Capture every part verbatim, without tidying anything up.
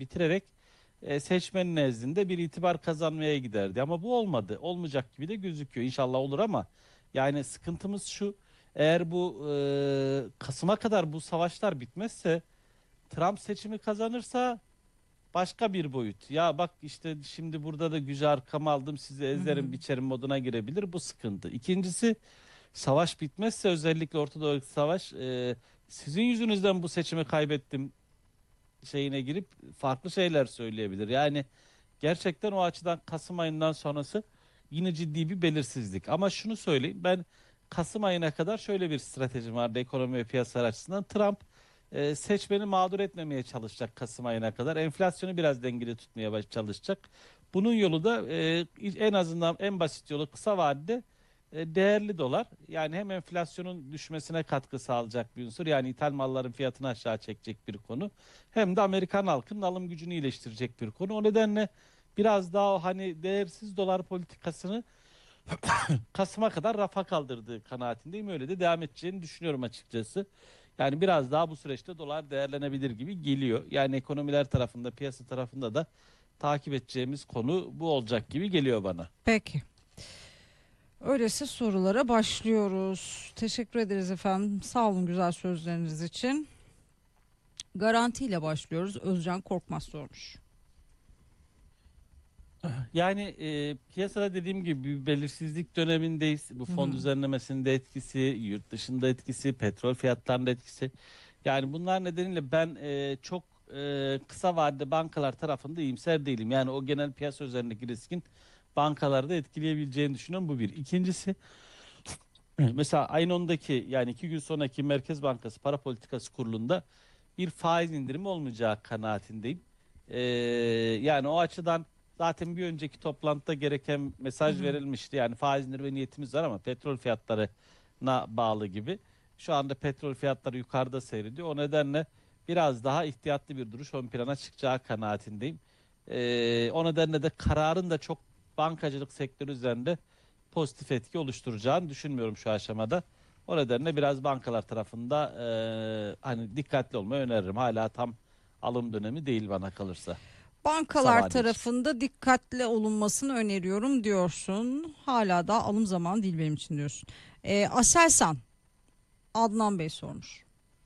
bitirerek e, seçmenin nezdinde bir itibar kazanmaya giderdi. Ama bu olmadı. Olmayacak gibi de gözüküyor. İnşallah olur ama yani sıkıntımız şu. Eğer bu e, Kasım'a kadar bu savaşlar bitmezse, Trump seçimi kazanırsa başka bir boyut. Ya bak işte şimdi burada da gücü arkama aldım, sizi Hı hı. ezerim biçerim moduna girebilir. Bu sıkıntı. İkincisi, savaş bitmezse, özellikle Orta Doğu'daki savaş, e, sizin yüzünüzden bu seçimi kaybettim şeyine girip farklı şeyler söyleyebilir. Yani gerçekten o açıdan Kasım ayından sonrası yine ciddi bir belirsizlik. Ama şunu söyleyeyim, ben Kasım ayına kadar şöyle bir stratejim vardı ekonomi ve piyasalar açısından. Trump e, seçmeni mağdur etmemeye çalışacak Kasım ayına kadar. Enflasyonu biraz dengeli tutmaya baş- çalışacak. Bunun yolu da e, en azından en basit yolu kısa vadede e, değerli dolar. Yani hem enflasyonun düşmesine katkı sağlayacak bir unsur. Yani ithal malların fiyatını aşağı çekecek bir konu. Hem de Amerikan halkının alım gücünü iyileştirecek bir konu. O nedenle biraz daha o hani değersiz dolar politikasını Kasım'a kadar rafa kaldırdığı kanaatindeyim. Öyle de devam edeceğini düşünüyorum açıkçası. Yani biraz daha bu süreçte dolar değerlenebilir gibi geliyor. Yani ekonomiler tarafında, piyasa tarafında da takip edeceğimiz konu bu olacak gibi geliyor bana. Peki. Öyleyse sorulara başlıyoruz. Teşekkür ederiz efendim. Sağ olun güzel sözleriniz için. Garantiyle başlıyoruz. Özcan Korkmaz sormuş. Yani e, piyasada dediğim gibi bir belirsizlik dönemindeyiz. Bu Hı fon hı. düzenlemesinde etkisi, yurt dışında etkisi, petrol fiyatlarında etkisi. Yani bunlar nedeniyle ben e, çok e, kısa vadede bankalar tarafında iyimser değilim. Yani o genel piyasa üzerindeki riskin bankalarda etkileyebileceğini düşünüyorum. Bu bir. İkincisi, mesela ayın ondaki, yani iki gün sonraki Merkez Bankası Para Politikası Kurulu'nda bir faiz indirimi olmayacağı kanaatindeyim. Ee, Yani o açıdan zaten bir önceki toplantıda gereken Hı mesaj hı. verilmişti. Yani faiz indirme niyetimiz var ama petrol fiyatlarına bağlı gibi. Şu anda petrol fiyatları yukarıda seyrediyor. O nedenle biraz daha ihtiyatlı bir duruş ön plana çıkacağı kanaatindeyim. Ee, o nedenle de kararın da çok bankacılık sektörü üzerinde pozitif etki oluşturacağını düşünmüyorum şu aşamada. O nedenle biraz bankalar tarafında eee, hani dikkatli olmayı öneririm. Hala tam alım dönemi değil bana kalırsa, kısa Bankalar vade için. tarafında dikkatli olunmasını öneriyorum diyorsun. Hala da alım zamanı değil benim için diyorsun. Ee, Aselsan Adnan Bey sormuş.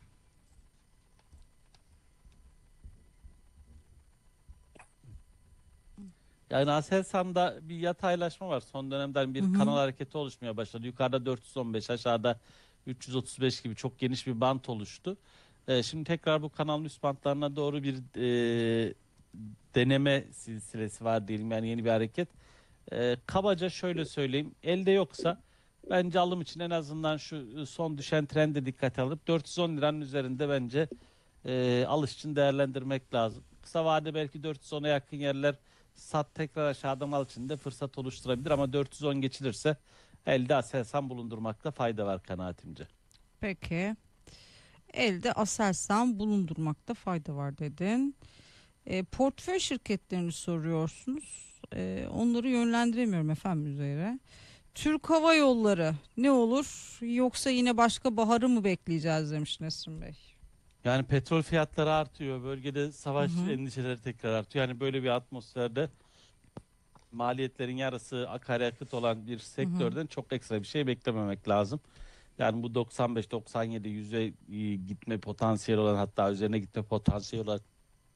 Yani Aselsan'da bir yataylaşma var. Son dönemden Hı bir kanal hı. hareketi oluşmaya başladı. Yukarıda dört yüz on beş, aşağıda üç yüz otuz beş gibi çok geniş bir bant oluştu. Eee, şimdi tekrar bu kanalın üst bantlarına doğru bir eee, deneme silsilesi var diyelim. Yani yeni bir hareket. Ee, kabaca şöyle söyleyeyim. Elde yoksa bence alım için en azından şu e, son düşen trende dikkate alıp dört yüz on liranın üzerinde bence e, alış için değerlendirmek lazım. Kısa vade belki dört yüz ona yakın yerler sat, tekrar aşağıda mal için de fırsat oluşturabilir ama dört yüz on geçilirse elde Aselsan bulundurmakta fayda var kanaatimce. Peki. Elde Aselsan bulundurmakta fayda var dedin. E, portföy şirketlerini soruyorsunuz. E, onları yönlendiremiyorum efendim üzere. Türk Hava Yolları ne olur yoksa yine başka baharı mı bekleyeceğiz demiş Nesrin Bey. Yani petrol fiyatları artıyor. Bölgede Hı savaş hı. endişeleri tekrar artıyor. Yani böyle bir atmosferde maliyetlerin yarısı akaryakıt olan bir Hı hı. sektörden çok ekstra bir şey beklememek lazım. Yani bu doksan beş doksan yedi yüze e, gitme potansiyeli olan, hatta üzerine gitme potansiyeli olan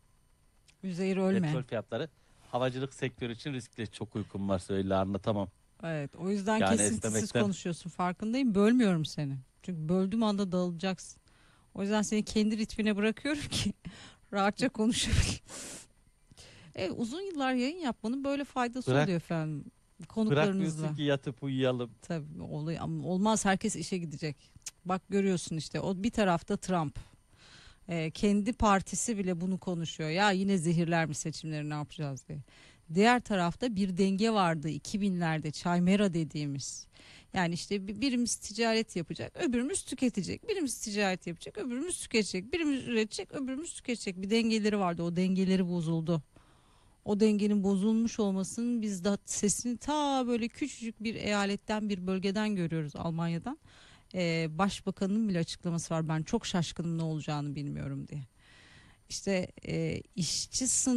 Üzeyir ölme. petrol fiyatları havacılık sektörü için riskli. Çok uykum var, söyle anlatamam. Evet, o yüzden Yani kesintisiz esnemekten konuşuyorsun farkındayım. Bölmüyorum seni. Çünkü böldüğüm anda dağılacaksın. O yüzden seni kendi ritmine bırakıyorum ki rahatça konuşabil. Evet, uzun yıllar yayın yapmanın böyle faydası bırak oluyor efendim bırakmıyorsun konuklarınızla. ki yatıp uyuyalım. Tabii olay ama olmaz, herkes işe gidecek. Cık, bak görüyorsun işte o bir tarafta Trump. Ee, kendi partisi bile bunu konuşuyor. Ya yine zehirler mi seçimleri, ne yapacağız diye. Diğer tarafta bir denge vardı iki binlerde, Chaymera dediğimiz. Yani işte bi- birimiz ticaret yapacak, öbürümüz tüketecek. Birimiz ticaret yapacak, öbürümüz tüketecek. Birimiz üretecek, öbürümüz tüketecek. Bir dengeleri vardı. O dengeleri bozuldu. O dengenin bozulmuş olmasının biz de sesini ta böyle küçücük bir eyaletten, bir bölgeden görüyoruz, Almanya'dan. Ee, başbakanın bile açıklaması var. Ben çok şaşkınım, ne olacağını bilmiyorum diye. İşte e, işçi sınıfı